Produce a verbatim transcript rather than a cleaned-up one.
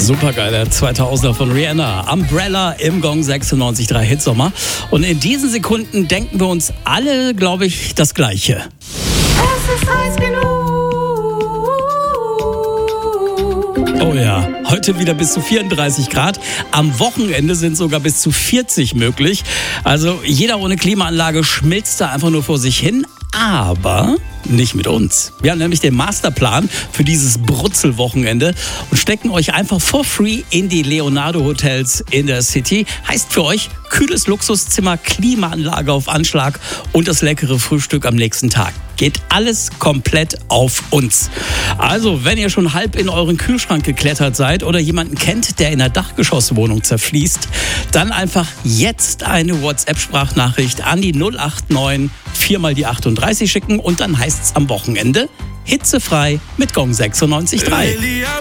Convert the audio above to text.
Supergeiler zweitausender von Rihanna. Umbrella im Gong sechsundneunzig Komma drei Hitsommer. Und in diesen Sekunden denken wir uns alle, glaube ich, das Gleiche. Es ist heiß genug. Oh ja, heute wieder bis zu vierunddreißig Grad. Am Wochenende sind sogar bis zu vierzig möglich. Also jeder ohne Klimaanlage schmilzt da einfach nur vor sich hin. Aber nicht mit uns. Wir haben nämlich den Masterplan für dieses Brutzelwochenende und stecken euch einfach for free in die Leonardo Hotels in der City. Heißt für euch kühles Luxuszimmer, Klimaanlage auf Anschlag und das leckere Frühstück am nächsten Tag. Geht alles komplett auf uns. Also, wenn ihr schon halb in euren Kühlschrank geklettert seid oder jemanden kennt, der in einer Dachgeschosswohnung zerfließt, dann einfach jetzt eine WhatsApp-Sprachnachricht an die null acht neun vier mal die achtunddreißig schicken und dann heißt es am Wochenende hitzefrei mit Gong sechsundneunzig Komma drei.